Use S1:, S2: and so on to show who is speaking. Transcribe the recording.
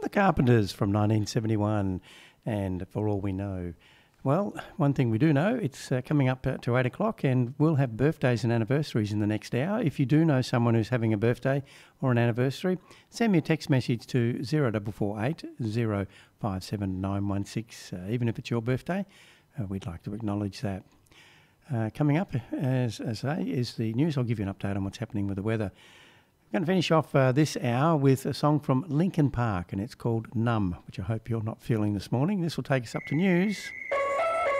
S1: The Carpenters from 1971, and For All We Know. Well, one thing we do know, it's coming up to 8 o'clock, and we'll have birthdays and anniversaries in the next hour. If you do know someone who's having a birthday or an anniversary, send me a text message to 0448 057 916. Even if it's your birthday, we'd like to acknowledge that. Coming up, as I say, is the news. I'll give you an update on what's happening with the weather. I'm going to finish off this hour with a song from Linkin Park, and it's called Numb, which I hope you're not feeling this morning. This will take us up to news.